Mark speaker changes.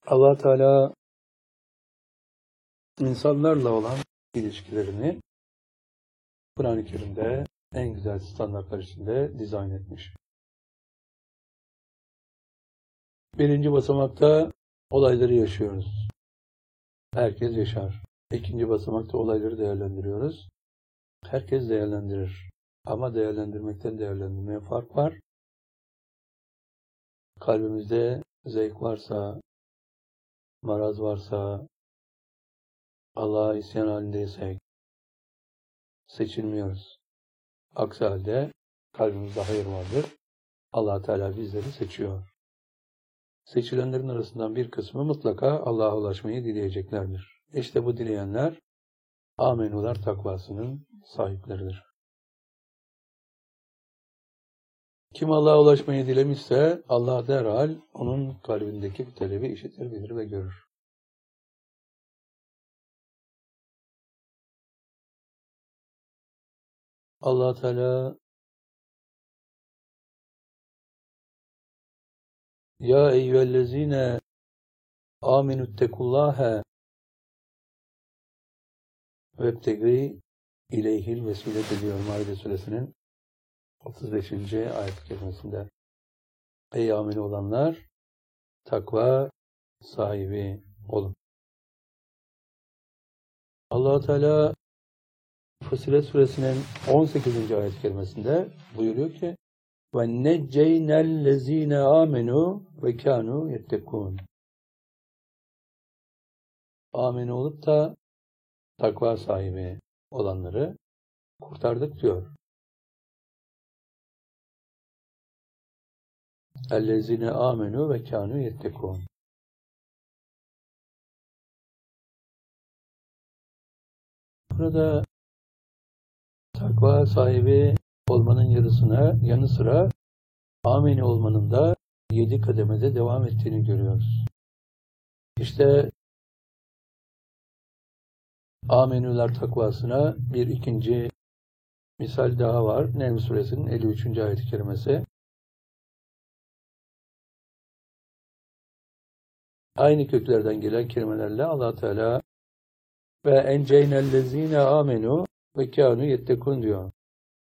Speaker 1: Allah Teala insanlarla olan ilişkilerini Kur'an-ı Kerim'de en güzel standartlar içinde dizayn etmiş. Birinci basamakta olayları yaşıyoruz. Herkes yaşar. İkinci basamakta olayları değerlendiriyoruz. Herkes değerlendirir. Ama değerlendirmekten değerlendirmeye fark var. Kalbimizde zevk varsa, maraz varsa, Allah'a isyan halindeysek seçilmiyoruz. Aksi halde kalbimizde hayır vardır. Allah Teala bizleri seçiyor. Seçilenlerin arasından bir kısmı mutlaka Allah'a ulaşmayı dileyeceklerdir. İşte bu dileyenler amenular takvasının sahipleridir. Kim Allah'a ulaşmayı dilemişse Allah derhal onun kalbindeki bu talebi işitir, bilir ve görür. Allah Teala Ya eyyühellezine aminüttekullâhe vebtegî ileyhil vesile diyor Maide Suresinin 35. ayet-i kerimesinde. Ey amin olanlar, takva sahibi olun. Allah Teala Fussilet Suresinin 18. ayet-i kerimesinde buyuruyor ki وَنَّجَّيْنَا الَّذ۪ينَ آمَنُوا وَكَانُوا يَتَّقُونَ Amin olup da takva sahibi olanları kurtardık diyor. اَلَّذ۪ينَ آمَنُوا وَكَانُوا يَتَّقُونَ Burada takva sahibi olmanın yanı sıra amini olmanın da 7 kademede devam ettiğini görüyoruz. İşte aminular takvasına bir ikinci misal daha var. Necm Suresinin 53. ayet-i kerimesi. Aynı köklerden gelen kelimelerle Allah Teala ve enceynellezine amenu ve kânû yettekûn diyor.